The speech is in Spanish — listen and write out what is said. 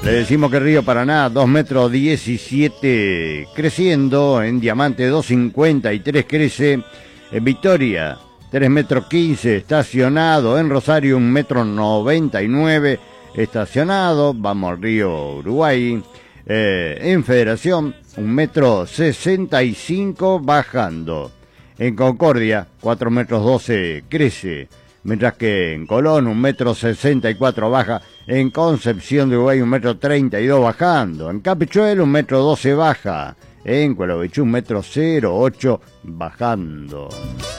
Le decimos que Río Paraná, 2 metros 17 creciendo, en Diamante 2,53 crece, en Victoria 3 metros 15 estacionado, en Rosario 1 metro 99 estacionado, vamos al Río Uruguay, en Federación 1 metro 65 bajando, en Concordia 4 metros 12 crece, mientras que en Colón 1 metro 64 baja, en Concepción de Uruguay 1 metro 32 bajando, en Capichuelo 1 metro 12 baja, en Cuelovechú 1 metro 08 bajando.